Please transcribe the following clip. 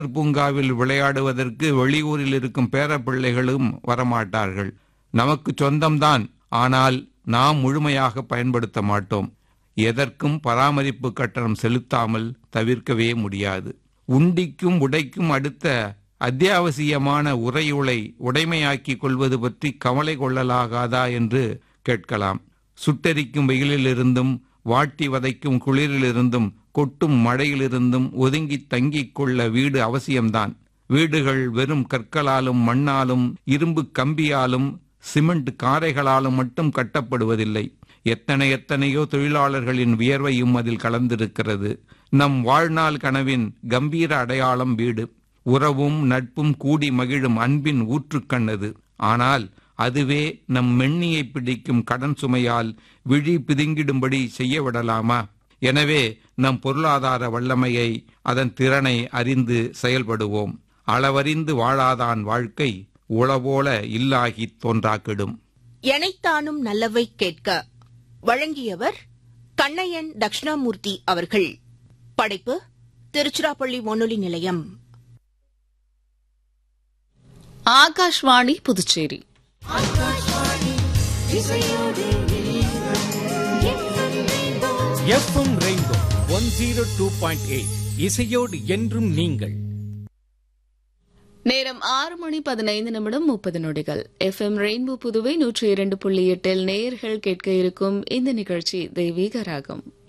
பூங்காவில் விளையாடுவதற்கு வெளியூரில் இருக்கும் பேரப்பிள்ளைகளும் வரமாட்டார்கள். நமக்கு சொந்தம்தான், ஆனால் நாம் முழுமையாக பயன்படுத்த மாட்டோம். எதற்கும் பராமரிப்பு கட்டணம் செலுத்தாமல் தவிர்க்கவே முடியாது. உண்டிக்கும் உடைக்கும் அடுத்த அத்தியாவசியமான உறையுளை உடைமையாக்கிக் கொள்வது பற்றி கவலை கொள்ளலாகாதா என்று கேட்கலாம். சுட்டெரிக்கும் வெயிலிலிருந்தும் வாட்டி வதைக்கும் குளிரிலிருந்தும் கொட்டும் மழையிலிருந்தும் ஒதுங்கி தங்கிக் கொள்ள வீடு அவசியம்தான். வீடுகள் வெறும் கற்களாலும் மண்ணாலும் இரும்பு கம்பியாலும் சிமெண்ட் காரைகளாலும் மட்டும் கட்டப்படுவதில்லை. எத்தனையோ தொழிலாளர்களின் வியர்வையும் அதில் கலந்திருக்கிறது. நம் வாழ்நாள் கனவின் கம்பீர அடையாளம் வீடு. உறவும் நட்பும் கூடி மகிழும் அன்பின் ஊற்றுக்கண்ணது. ஆனால் அதுவே நம் மென்னியை பிடிக்கும் கடன் சுமையால் விழி பிதுங்கிடும்படி செய்ய விடலாமா? எனவே நம் பொருளாதார வல்லமையை, அதன் திறனை அறிந்து செயல்படுவோம். அளவறிந்து வாழாதான் வாழ்க்கை உளவோல இல்லாகி தோன்றாக்கிடும். எனைத்தானும் நல்லவை கேட்க வழங்கியவர் கண்ணையன் தட்சிணாமூர்த்தி அவர்கள். படைப்பு திருச்சிராப்பள்ளி வானொலி நிலையம். ஆகாஷ்வாணி புதுச்சேரி. எஃப்எம் ரெயின்போ 102.8 இசையோடு என்றும் நீங்கள். நேரம் 6:15 FM ரெயின்போ புதுவை 102.8 நேயர்கள் கேட்க இருக்கும் இந்த நிகழ்ச்சி தெய்வீக ராகம்.